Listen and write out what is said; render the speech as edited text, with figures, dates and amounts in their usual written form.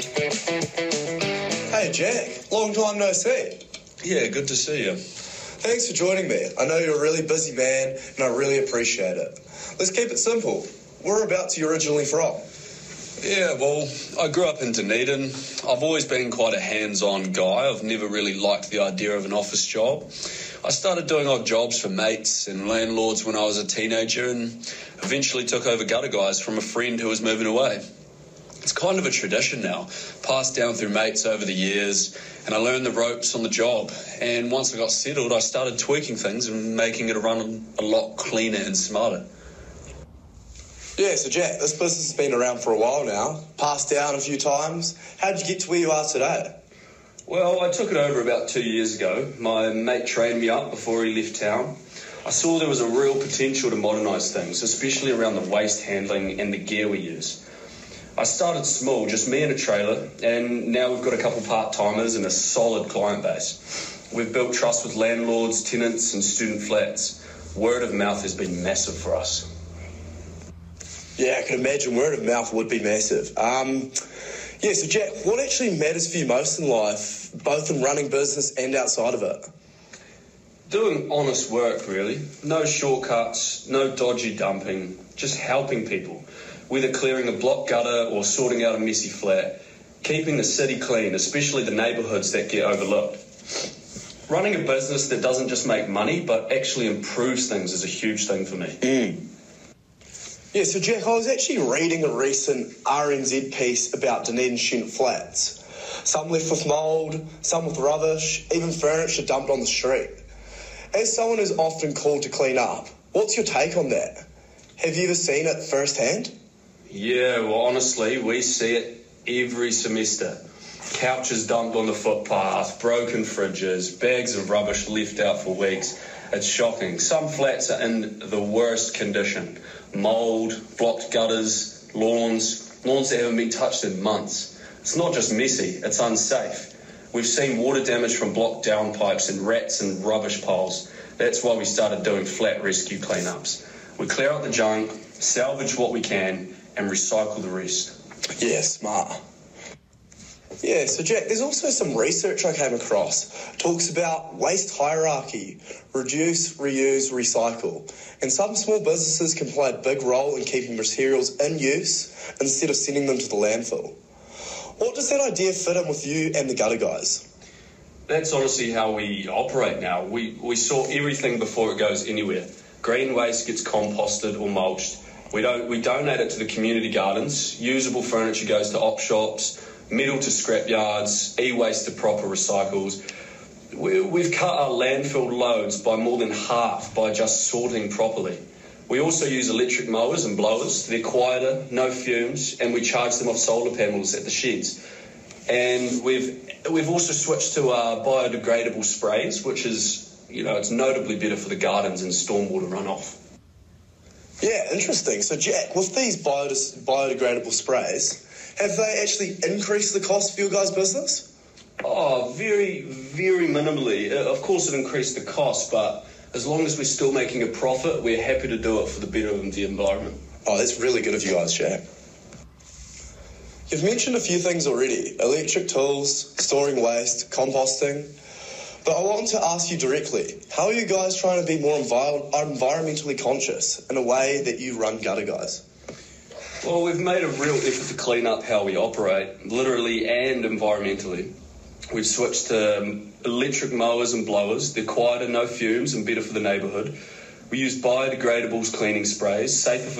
Hey Jack, long time no see. Yeah, good to see you. Thanks for joining me. I know you're a really busy man and I really appreciate it. Let's keep it simple. Whereabouts are you originally from? Yeah, well, I grew up in Dunedin. I've always been quite a hands-on guy. I've never really liked the idea of an office job. I started doing odd jobs for mates and landlords when I was a teenager and eventually took over gutter guys from a friend who was moving away. It's kind of a tradition now, passed down through mates over the years, and I learned the ropes on the job. And once I got settled, I started tweaking things and making it run a lot cleaner and smarter. Yeah, so Jack, this business has been around for a while now, passed down a few times. How did you get to where you are today? Well, I took it over about 2 years ago. My mate trained me up before he left town. I saw there was a real potential to modernise things, especially around the waste handling and the gear we use. I started small, just me and a trailer, and now we've got a couple part-timers and a solid client base. We've built trust with landlords, tenants and student flats. Word of mouth has been massive for us. Yeah, I can imagine word of mouth would be massive. So Jack, what actually matters for you most in life, both in running business and outside of it? Doing honest work, really. No shortcuts, no dodgy dumping, just helping people. Whether clearing a block gutter or sorting out a messy flat, keeping the city clean, especially the neighbourhoods that get overlooked. Running a business that doesn't just make money, but actually improves things is a huge thing for me. Yeah, so Jack, I was actually reading a recent RNZ piece about Dunedin student flats. Some left with mould, some with rubbish, even furniture dumped on the street. As someone who's often called to clean up, what's your take on that? Have you ever seen it firsthand? Yeah, well, honestly, we see it every semester. Couches dumped on the footpath, broken fridges, bags of rubbish left out for weeks. It's shocking. Some flats are in the worst condition. Mould, blocked gutters, lawns that haven't been touched in months. It's not just messy, it's unsafe. We've seen water damage from blocked downpipes and rats and rubbish piles. That's why we started doing flat rescue cleanups. We clear out the junk, salvage what we can, and recycle the rest. Yeah, smart. Yeah, so Jack, there's also some research I came across. Talks about waste hierarchy, reduce, reuse, recycle. And some small businesses can play a big role in keeping materials in use instead of sending them to the landfill. What does that idea fit in with you and the gutter guys? That's honestly how we operate now. We sort everything before it goes anywhere. Green waste gets composted or mulched. We donate it to the community gardens. Usable furniture goes to op shops, metal to scrap yards, e-waste to proper recycles. We've cut our landfill loads by more than half by just sorting properly. We also use electric mowers and blowers. They're quieter, no fumes, and we charge them off solar panels at the sheds. And we've also switched to biodegradable sprays, which is, it's notably better for the gardens and stormwater runoff. Yeah, interesting. So Jack, with these biodegradable sprays, have they actually increased the cost for your guys' business? Oh, very, very minimally. Of course it increased the cost, but as long as we're still making a profit, we're happy to do it for the betterment of the environment. Oh, that's really good of you guys, Jack. You've mentioned a few things already. Electric tools, storing waste, composting. But I want to ask you directly, how are you guys trying to be more environmentally conscious in a way that you run gutter guys? Well, we've made a real effort to clean up how we operate, literally and environmentally. We've switched to electric mowers and blowers. They're quieter, no fumes, and better for the neighbourhood. We use biodegradables cleaning sprays, safer for